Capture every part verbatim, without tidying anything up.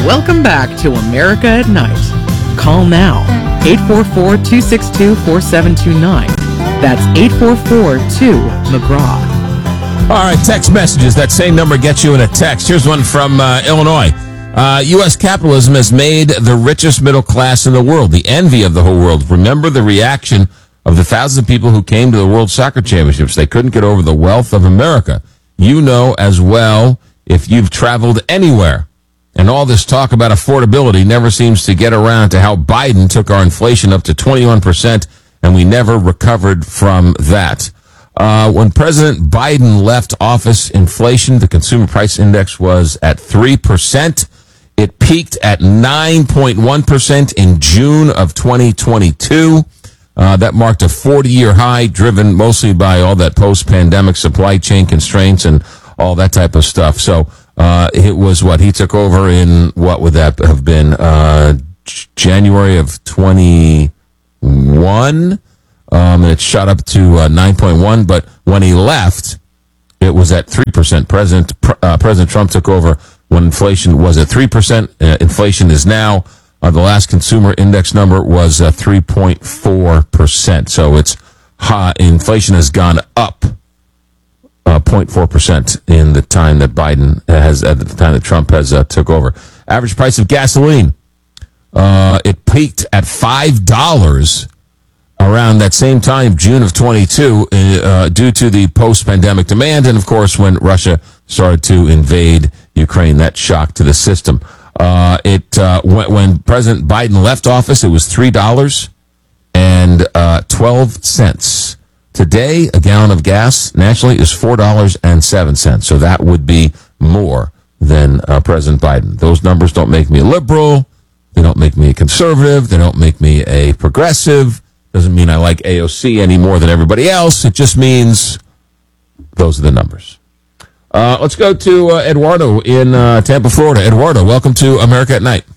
Welcome back to America at Night. Call now, eight four four, two six two, four seven two nine. That's eight four four, two, McGraw. All right, text messages. That same number gets you in a text. Here's one from uh, Illinois. Uh, U S capitalism has made the richest middle class in the world, the envy of the whole world. Remember the reaction of the thousands of people who came to the World Soccer Championships. They couldn't get over the wealth of America. You know as well if you've traveled anywhere. And all this talk about affordability never seems to get around to how Biden took our inflation up to twenty-one percent, and we never recovered from that. Uh, when President Biden left office, inflation, the consumer price index was at three percent. It peaked at nine point one percent in June of twenty twenty-two. Uh, that marked a forty-year high, driven mostly by all that post-pandemic supply chain constraints and all that type of stuff. So uh, it was what he took over in, what would that have been, uh, January of twenty-one? Um, and it shot up to uh, nine point one. But when he left, it was at three percent. President uh, President Trump took over when inflation was at three percent. Uh, inflation is now, uh, the last consumer index number was uh, three point four percent. So it's high. Inflation has gone up uh, zero point four percent in the time that Biden has, at the time that Trump has uh, took over. Average price of gasoline, uh, it peaked at five dollars around that same time, June of twenty-two, uh, due to the post-pandemic demand. And, of course, when Russia started to invade Ukraine, that shock to the system. Uh, it uh, when, when President Biden left office, it was three dollars and twelve cents. Today, a gallon of gas nationally is four dollars and seven cents. So that would be more than uh, President Biden. Those numbers don't make me a liberal. They don't make me a conservative. They don't make me a progressive. Doesn't mean I like A O C any more than everybody else. It just means those are the numbers. Uh, let's go to uh, Eduardo in uh, Tampa, Florida. Eduardo, welcome to America at Night.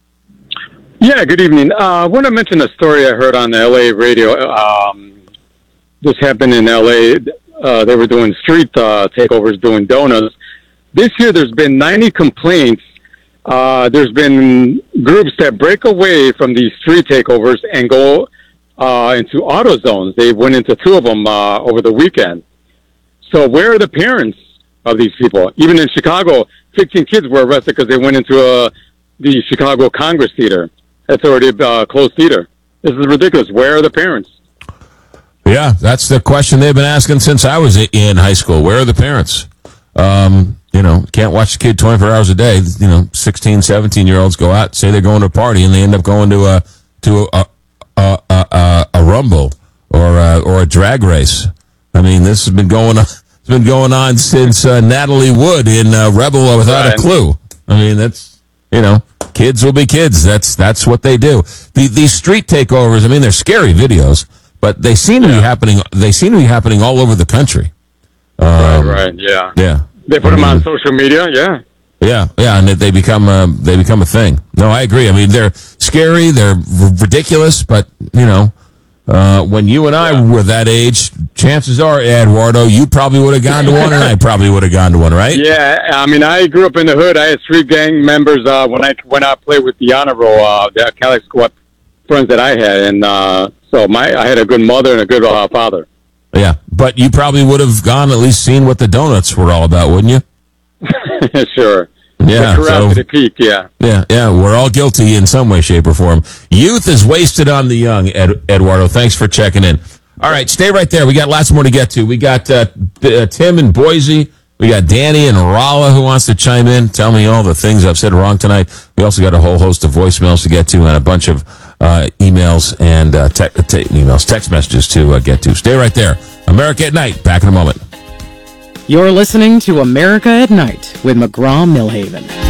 Yeah, good evening. Uh, I want to mention a story I heard on the L A radio. Um, this happened in L A. Uh, they were doing street uh, takeovers, doing donuts. This year, there's been ninety complaints. Uh, there's been groups that break away from these street takeovers and go uh, into auto zones. They went into two of them uh, over the weekend. So where are the parents of these people? Even in Chicago, fifteen kids were arrested because they went into uh, the Chicago Congress Theater. That's already a uh, closed theater. This is ridiculous. Where are the parents? Yeah, that's the question they've been asking since I was in high school. Where are the parents? Um, you know, can't watch the kid twenty-four hours a day. You know, sixteen, seventeen-year-olds go out, say they're going to a party, and they end up going to a to a a, a, a, a rumble or a, or a drag race. I mean, this has been going on. It's been going on since uh, Natalie Wood in uh, Rebel Without right. a Clue. I mean, that's, you know, kids will be kids. That's that's what they do. The, these street takeovers, I mean, they're scary videos, but they seem to yeah. be happening. They seem to be happening all over the country. Um, right, right, yeah, yeah. They put I them mean, on social media, yeah, yeah, yeah, and they become a, they become a thing. No, I agree. I mean, they're scary, they're r- ridiculous, but you know. Uh, when you and I yeah. were that age, chances are, Eduardo, you probably would have gone to one, and I probably would have gone to one, right? Yeah, I mean, I grew up in the hood. I had street gang members uh, when I went out to play with the honor roll, uh, the Cali squad friends that I had, and uh, so my I had a good mother and a good uh, father. Yeah, but you probably would have gone at least seen what the donuts were all about, wouldn't you? Sure. Yeah, so, to the peak, yeah. Yeah, yeah, we're all guilty in some way, shape, or form. Youth is wasted on the young, Ed, Eduardo. Thanks for checking in. All right, stay right there. We got lots more to get to. We got uh, uh, Tim in Boise. We got Danny in Rolla who wants to chime in, tell me all the things I've said wrong tonight. We also got a whole host of voicemails to get to and a bunch of uh, emails and uh, te- te- emails, text messages to uh, get to. Stay right there. America at Night. Back in a moment. You're listening to America at Night with McGraw-Milhaven.